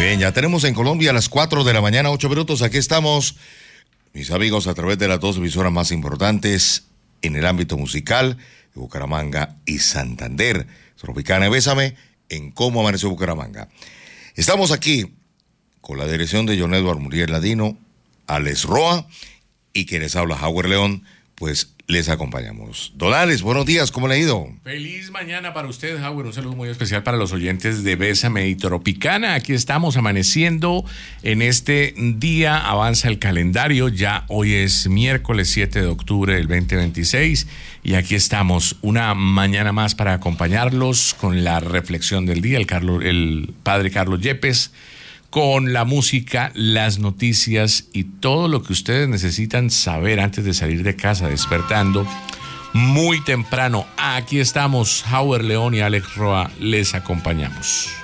bien, ya tenemos en Colombia a las 4 de la mañana, 8 minutos. Aquí estamos, mis amigos, a través de las dos emisoras más importantes en el ámbito musical de Bucaramanga y Santander. Tropicana y Bésame en Cómo Amaneció Bucaramanga. Estamos aquí con la dirección de John Edward Muriel Ladino, Alex Roa y quien les habla, Howard León, pues les acompañamos. Don Alex, buenos días, ¿cómo le ha ido? Feliz mañana para usted, Howard. Un saludo muy especial para los oyentes de Bésame y Tropicana. Aquí estamos amaneciendo en este día. Avanza el calendario. Ya hoy es miércoles 7 de octubre del 2026. Y aquí estamos una mañana más para acompañarlos con la reflexión del día. El padre Carlos Yepes, con la música, las noticias y todo lo que ustedes necesitan saber antes de salir de casa, despertando muy temprano. Aquí estamos, Howard León y Alex Roa, les acompañamos.